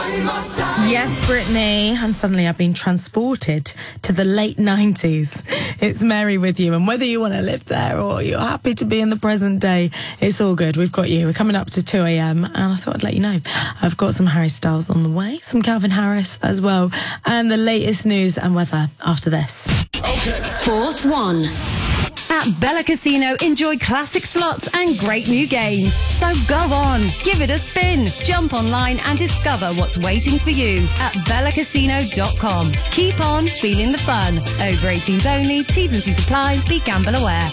Yes, Brittany. And suddenly I've been transported to the late 90s. It's Mary with you. And whether you want to live there or you're happy to be in the present day, it's all good. We've got you. We're coming up to 2 a.m. and I thought I'd let you know. I've got some Harry Styles on the way, some Calvin Harris as well, and the latest news and weather after this. Okay. Fourth one. At Bella Casino, enjoy classic slots and great new games. So go on, give it a spin. Jump online and discover what's waiting for you at bellacasino.com. Keep on feeling the fun. Over 18s only, T's and C's apply. Be gamble aware.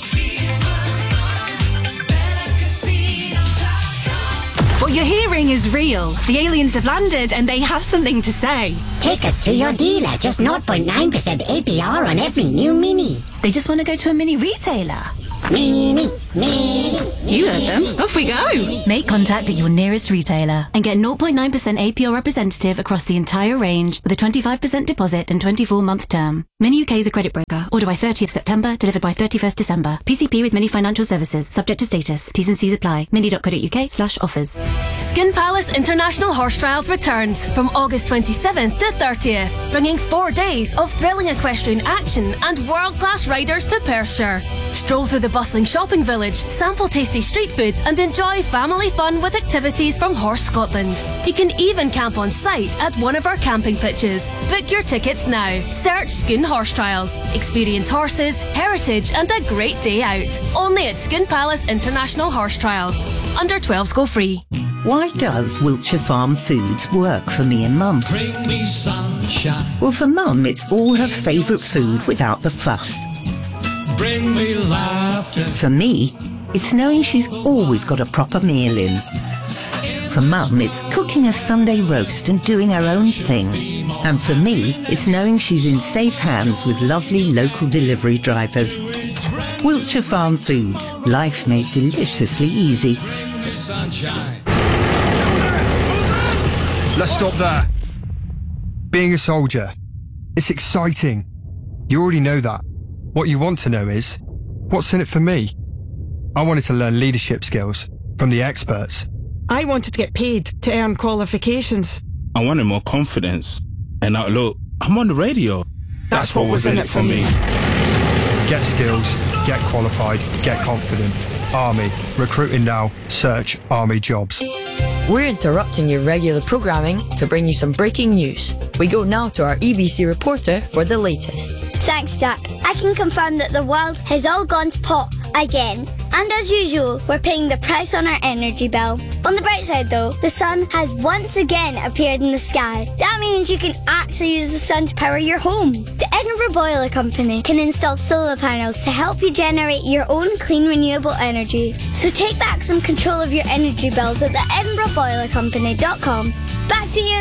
What you're hearing is real. The aliens have landed and they have something to say. Take us to your dealer. Just 0.9% APR on every new Mini. They just want to go to a mini retailer. Mini. You heard them. Off we go. Make contact at your nearest retailer and get 0.9% APR representative across the entire range with a 25% deposit and 24-month term. Mini UK is a credit broker. Order by 30th September, delivered by 31st December. PCP with Mini Financial Services. Subject to status. T's and C's apply. mini.co.uk/offers. Skin Palace International Horse Trials returns from August 27th to 30th, bringing 4 days of thrilling equestrian action and world-class riders to Perthshire. Stroll through the bustling shopping village, sample tasty street foods and enjoy family fun with activities from Horse Scotland. You can even camp on site at one of our camping pitches. Book your tickets now. Search Skin Horse Trials. Experience horses, heritage and a great day out. Only at Skin Palace International Horse Trials. Under 12s go free. Why does Wiltshire Farm Foods work for me and Mum? Bring me sunshine. Well, for Mum, it's all her favourite food without the fuss. Bring me laughter. For me, it's knowing she's always got a proper meal in. For Mum, it's cooking a Sunday roast and doing her own thing. And for me, it's knowing she's in safe hands with lovely local delivery drivers. Wiltshire Farm Foods, life made deliciously easy. Sunshine. Let's stop there. Being a soldier, it's exciting. You already know that. What you want to know is, what's in it for me? I wanted to learn leadership skills from the experts. I wanted to get paid to earn qualifications. I wanted more confidence. And now look, I'm on the radio. That's what was in it for me. Get skills, get qualified, get confident. Army. Recruiting now. Search Army jobs. We're interrupting your regular programming to bring you some breaking news. We go now to our EBC reporter for the latest. Thanks, Jack. I can confirm that the world has all gone to pot again. And as usual, we're paying the price on our energy bill. On the bright side though, the sun has once again appeared in the sky. That means you can actually use the sun to power your home. The Edinburgh Boiler Company can install solar panels to help you generate your own clean renewable energy. So take back some control of your energy bills at the EdinburghBoilerCompany.com. Back to you.